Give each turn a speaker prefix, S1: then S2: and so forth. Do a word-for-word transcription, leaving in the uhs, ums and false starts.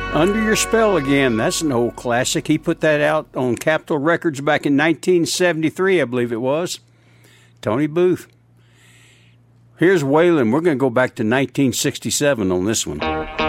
S1: Under Your Spell again. That's an old classic. He put that out on Capitol Records back in nineteen seventy-three, I believe it was. Tony Booth. Here's Waylon. We're going to go back to nineteen sixty-seven on this one.